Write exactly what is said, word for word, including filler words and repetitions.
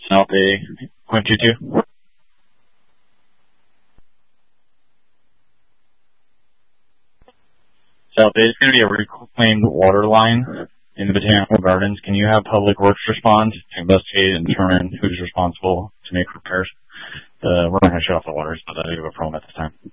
South A point two two. South A is going to be a reclaimed water line in the Botanical Gardens. Can you have Public Works respond to investigate and determine who's responsible to make repairs? Uh, we're not going to shut off the water, so that is a problem at this time.